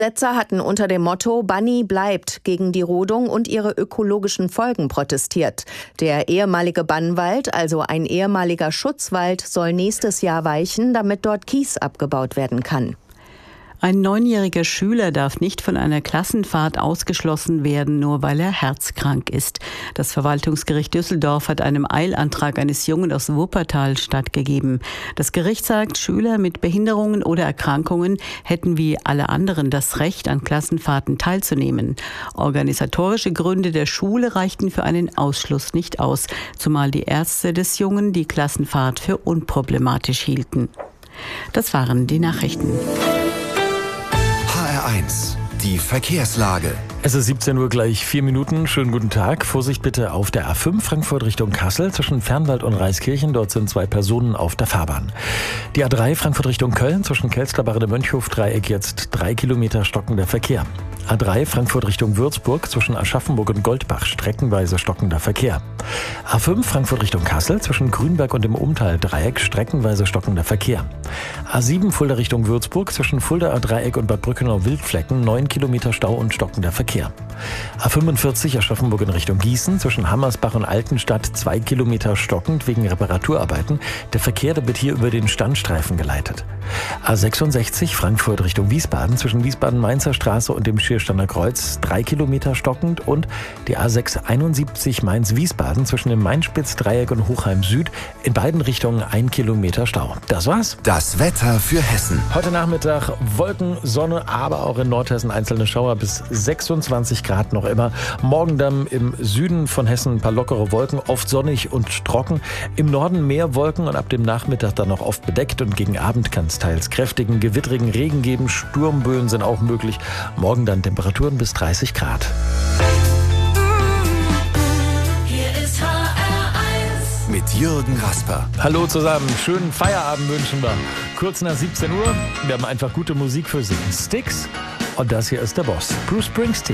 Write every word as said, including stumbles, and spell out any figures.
Setzer hatten unter dem Motto „Bunny bleibt" gegen die Rodung und ihre ökologischen Folgen protestiert. Der ehemalige Bannwald, also ein ehemaliger Schutzwald, soll nächstes Jahr weichen, damit dort Kies abgebaut werden kann. Ein neunjähriger Schüler darf nicht von einer Klassenfahrt ausgeschlossen werden, nur weil er herzkrank ist. Das Verwaltungsgericht Düsseldorf hat einem Eilantrag eines Jungen aus Wuppertal stattgegeben. Das Gericht sagt, Schüler mit Behinderungen oder Erkrankungen hätten wie alle anderen das Recht, an Klassenfahrten teilzunehmen. Organisatorische Gründe der Schule reichten für einen Ausschluss nicht aus, zumal die Ärzte des Jungen die Klassenfahrt für unproblematisch hielten. Das waren die Nachrichten. H R eins, die Verkehrslage. Es ist siebzehn Uhr gleich vier Minuten. Schönen guten Tag. Vorsicht bitte auf der A fünf Frankfurt Richtung Kassel zwischen Fernwald und Reiskirchen. Dort sind zwei Personen auf der Fahrbahn. Die A drei Frankfurt Richtung Köln zwischen Kelsterbach und Mönchhof-Dreieck jetzt drei Kilometer stockender Verkehr. A drei Frankfurt Richtung Würzburg zwischen Aschaffenburg und Goldbach streckenweise stockender Verkehr. A fünf Frankfurt Richtung Kassel zwischen Grünberg und dem Umtal-Dreieck streckenweise stockender Verkehr. A sieben Fulda Richtung Würzburg zwischen Fulda Dreieck und Bad Brückenau-Wildflecken neun Kilometer Stau und stockender Verkehr. A fünfundvierzig Aschaffenburg in Richtung Gießen zwischen Hammersbach und Altenstadt zwei Kilometer stockend wegen Reparaturarbeiten. Der Verkehr wird hier über den Standstreifen geleitet. A sechsundsechzig Frankfurt Richtung Wiesbaden zwischen Wiesbaden-Mainzer Straße und dem Schiersteiner Kreuz drei Kilometer stockend und die A sechshunderteinundsiebzig Mainz-Wiesbaden zwischen dem Mainspitz-Dreieck und Hochheim Süd in beiden Richtungen ein Kilometer Stau. Das war's. Das Wetter für Hessen. Heute Nachmittag Wolken, Sonne, aber auch in Nordhessen einzelne Schauer bis sechsundzwanzig Grad noch immer. Morgen dann im Süden von Hessen ein paar lockere Wolken, oft sonnig und trocken. Im Norden mehr Wolken und ab dem Nachmittag dann noch oft bedeckt und gegen Abend kann es teils kräftigen, gewittrigen Regen geben. Sturmböen sind auch möglich. Morgen dann Temperaturen bis dreißig Grad. Hier ist H R eins Mit Jürgen Rasper. Hallo zusammen, schönen Feierabend wünschen wir. Kurz nach siebzehn Uhr, wir haben einfach gute Musik für Sie. Sticks und das hier ist der Boss, Bruce Springsteen.